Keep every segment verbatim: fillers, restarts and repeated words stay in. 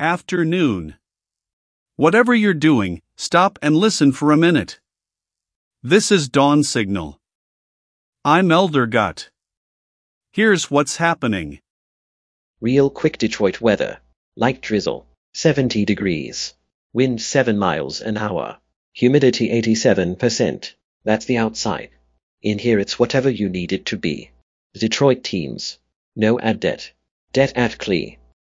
Afternoon. Whatever you're doing, stop and listen for a minute. This is Dawn Signal. I'm Elder Gut. Here's what's happening. Real quick Detroit weather. Light drizzle. seventy degrees. Wind seven miles an hour. Humidity eighty-seven percent. That's the outside. In here it's whatever you need it to be. Detroit teams. No ad det. Det at Clee.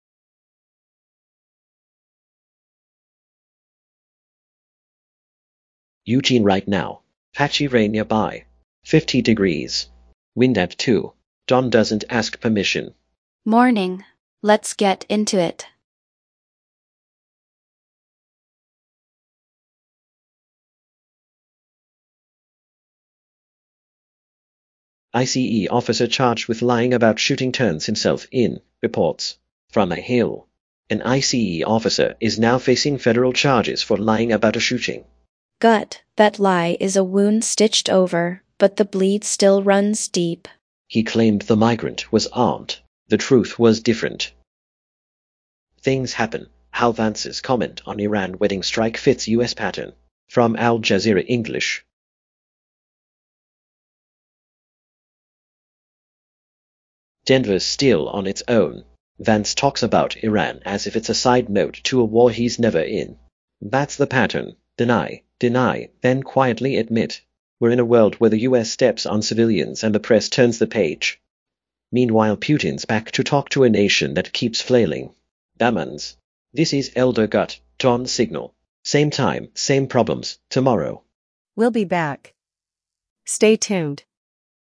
Eugene right now. Patchy rain nearby. fifty degrees. Wind at two. Dawn doesn't ask permission. Morning. Let's get into it. I C E officer charged with lying about shooting turns himself in, reports from a hill. An I C E officer is now facing federal charges for lying about a shooting. Gut, that lie is a wound stitched over, but the bleed still runs deep. He claimed the migrant was armed. The truth was different. Things happen. How Vance's comment on Iran wedding strike fits U S pattern. From Al Jazeera English. Denver's still on its own. Vance talks about Iran as if it's a side note to a war he's never in. That's the pattern. Deny, deny, then quietly admit. We're in a world where the U S steps on civilians and the press turns the page. Meanwhile, Putin's back to talk to a nation that keeps flailing. Damans. This is Elder Gut, Dawn Signal. Same time, same problems, tomorrow. We'll be back. Stay tuned.